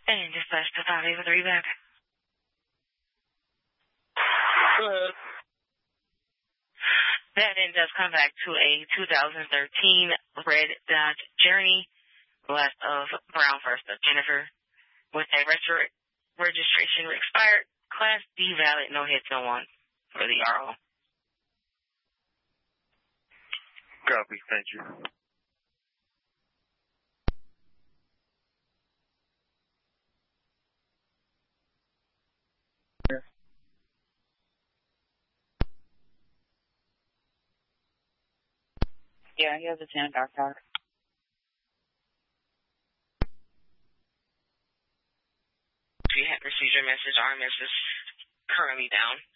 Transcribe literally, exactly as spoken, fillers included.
And dispatch to five eight three back. Hello. That then does come back to a two thousand thirteen red Dodge Journey, last of Brown, first of Jennifer, with a retro registration expired, Class D valid, no hits, no one for the R O. Copy, thank you. Yeah, he has a tan dark car. We have received your message. R M S is currently down.